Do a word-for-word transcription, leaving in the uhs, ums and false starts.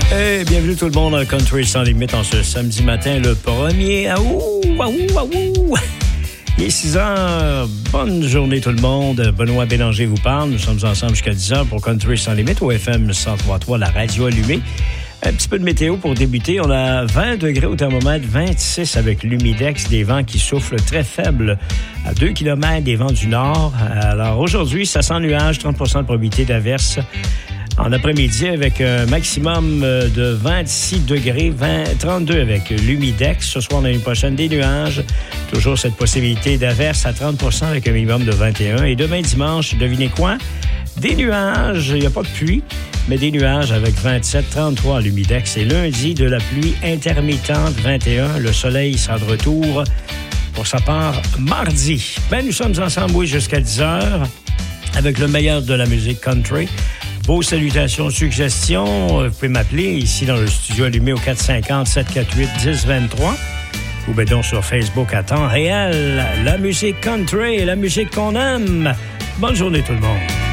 Hey, bienvenue tout le monde dans Country sans limite en ce samedi matin, le premier. Aouh, aouh, aouh. Il est six heures. Bonne journée tout le monde. Benoît Bélanger vous parle. Nous sommes ensemble jusqu'à dix heures pour Country sans limite au F M cent trois virgule trois, la radio allumée. Un petit peu de météo pour débuter. On a vingt degrés au thermomètre, vingt-six avec l'humidex, des vents qui soufflent très faibles à deux kilomètres des vents du nord. Alors aujourd'hui, ça sent nuage, trente pour cent de probabilité d'averse. En après-midi, avec un maximum de vingt-six degrés, vingt, trente-deux avec l'humidex. Ce soir, l'année prochaine, des nuages. Toujours cette possibilité d'averse à trente pour cent avec un minimum de vingt et un. Et demain, dimanche, devinez quoi? Des nuages. Il n'y a pas de pluie, mais des nuages avec vingt-sept, trente-trois à l'humidex. Et lundi, de la pluie intermittente, vingt et un. Le soleil sera de retour pour sa part mardi. Ben, nous sommes ensemble, oui, jusqu'à dix heures avec le meilleur de la musique country. Vos salutations, suggestions, vous pouvez m'appeler ici dans le studio allumé au quatre cinq zéro, sept quatre huit, un zéro deux trois ou bien donc sur Facebook à temps réel. La musique country et la musique qu'on aime. Bonne journée tout le monde.